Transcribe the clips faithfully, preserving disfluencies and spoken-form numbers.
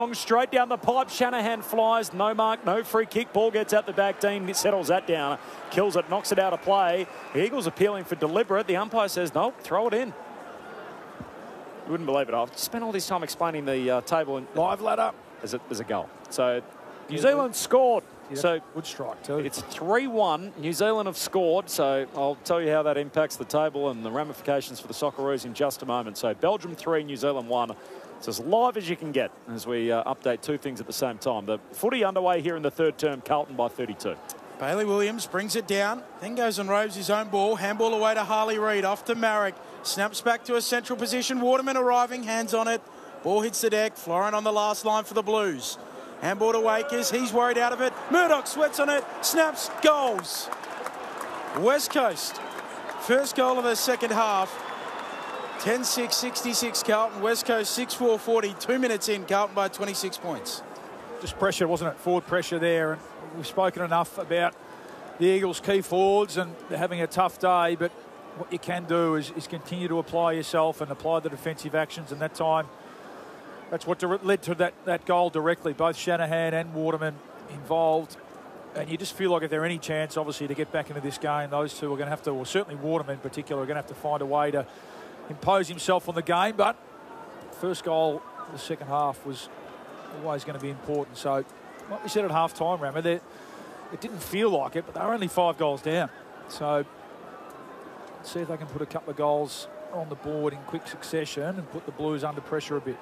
Straight down the pipe, Shanahan flies, no mark, no free kick, ball gets out the back, Dean settles that down, kills it, knocks it out of play. The Eagles appealing for deliberate, the umpire says no, throw it in. You wouldn't believe it, I've spent all this time explaining the uh, table and live ladder as a, as a goal. So New yeah, Zealand scored. Yeah, so good strike too. It's three one, New Zealand have scored, so I'll tell you how that impacts the table and the ramifications for the Socceroos in just a moment. So Belgium three, New Zealand one. It's as live as you can get as we uh, update two things at the same time. The footy underway here in the third term, Carlton by thirty-two. Bailey Williams brings it down, then goes and roves his own ball. Handball away to Harley Reid, off to Marek. Snaps back to a central position. Waterman arriving, hands on it. Ball hits the deck. Florin on the last line for the Blues. Handball to Wakers, he's worried out of it. Murdoch sweats on it, snaps, goals. West Coast, first goal of the second half. ten six sixty-six Carlton, West Coast six four forty, two minutes in, Carlton by twenty-six points. Just pressure, wasn't it? Forward pressure there. And we've spoken enough about the Eagles' key forwards and they're having a tough day, but what you can do is, is continue to apply yourself and apply the defensive actions, and that time, that's what led to that, that goal directly. Both Shanahan and Waterman involved, and you just feel like if there's any chance, obviously, to get back into this game, those two are going to have to, or certainly Waterman in particular, are going to have to find a way to impose himself on the game. But first goal of the second half was always going to be important. So like we said at half time, Rammer, it didn't feel like it, but they were only five goals down. So let's see if they can put a couple of goals on the board in quick succession and put the Blues under pressure a bit.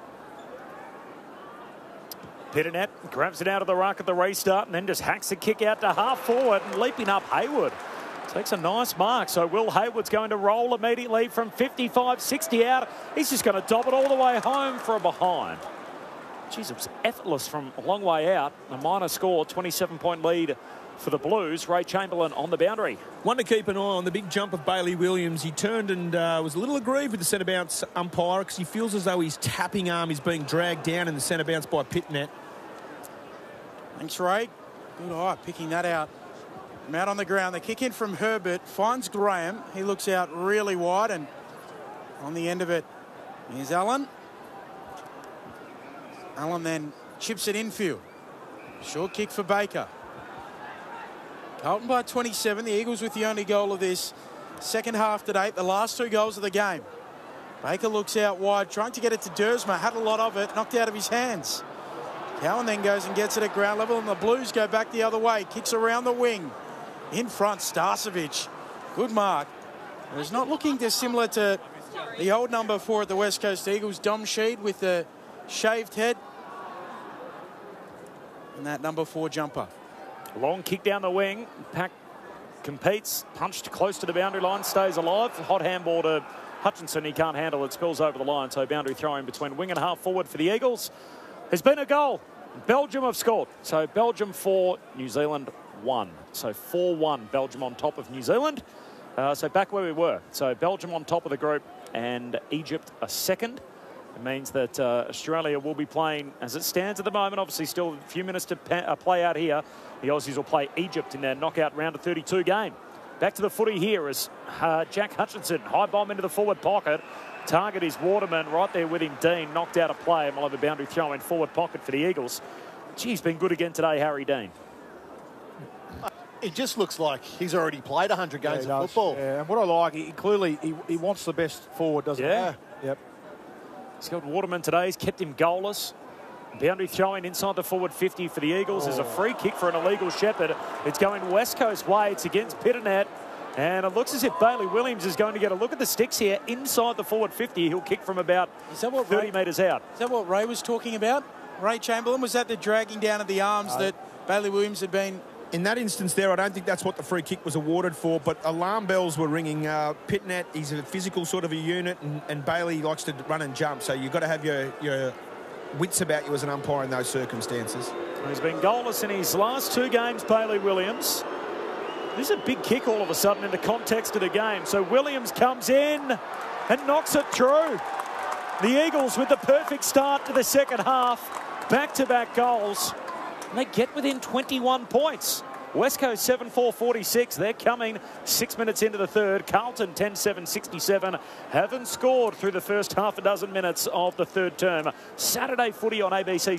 Pitternet grabs it out of the ruck at the restart and then just hacks the kick out to half forward, and leaping up Hayward takes a nice mark. So Will Hayward's going to roll immediately from fifty-five sixty out. He's just going to dob it all the way home for a behind. Jeez, it was effortless from a long way out. A minor score, twenty-seven point lead for the Blues. Ray Chamberlain on the boundary. One to keep an eye on, the big jump of Bailey Williams. He turned and uh, was a little aggrieved with the centre bounce umpire because he feels as though his tapping arm is being dragged down in the centre bounce by Pitnet. Thanks, Ray. Good eye, picking that out. From out on the ground, the kick in from Herbert finds Graham. He looks out really wide, and on the end of it, here's Allen. Allen then chips it infield. Short kick for Baker. Carlton by twenty-seven. The Eagles with the only goal of this second half to date. The last two goals of the game. Baker looks out wide, trying to get it to Dersma. Had a lot of it, knocked out of his hands. Cowan then goes and gets it at ground level, and the Blues go back the other way. Kicks around the wing. In front, Starcevic. Good mark. It's not looking dissimilar to the old number four at the West Coast Eagles, Dom Sheed, with the shaved head. And that number four jumper. Long kick down the wing. Pack competes. Punched close to the boundary line. Stays alive. Hot handball to Hutchinson. He can't handle it. Spills over the line. So boundary throwing between wing and half forward for the Eagles. There's been a goal. Belgium have scored. So Belgium four, New Zealand one. So four one. Belgium on top of New Zealand. Uh, so back where we were. So Belgium on top of the group and Egypt a second. It means that uh, Australia will be playing, as it stands at the moment, obviously still a few minutes to uh, play out here. The Aussies will play Egypt in their knockout round of thirty-two game. Back to the footy here as uh, Jack Hutchinson, high bomb into the forward pocket. Target is Waterman, right there with him, Dean, knocked out of play, and we'll have a boundary throw in forward pocket for the Eagles. Gee, he's been good again today, Harry Dean. It just looks like he's already played one hundred games yeah, of football. Yeah, and what I like, he clearly he, he wants the best forward, doesn't yeah. he? Yep. He's got Waterman today. He's kept him goalless. Boundary throwing inside the forward fifty for the Eagles. Oh. There's a free kick for an illegal shepherd. It's going West Coast way. It's against Pitternet. And it looks as if Bailey Williams is going to get a look at the sticks here inside the forward fifty. He'll kick from about is that what thirty Ray, metres out. Is that what Ray was talking about? Ray Chamberlain? Was that the dragging down of the arms no. that Bailey Williams had been... In that instance there, I don't think that's what the free kick was awarded for, but alarm bells were ringing. Uh, Pitnet, he's a physical sort of a unit, and, and Bailey likes to run and jump, so you've got to have your, your wits about you as an umpire in those circumstances. He's been goalless in his last two games, Bailey Williams. This is a big kick all of a sudden in the context of the game. So Williams comes in and knocks it through. The Eagles with the perfect start to the second half. Back-to-back goals. And they get within twenty-one points. West Coast seven four forty-six. They're coming six minutes into the third. Carlton ten seven sixty-seven. Haven't scored through the first half a dozen minutes of the third term. Saturday footy on A B C